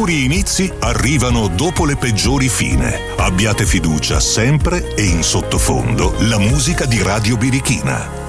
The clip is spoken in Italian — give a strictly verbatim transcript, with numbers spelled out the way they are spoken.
migliori inizi arrivano dopo le peggiori fine. Abbiate fiducia sempre e in sottofondo la musica di Radio Birichina.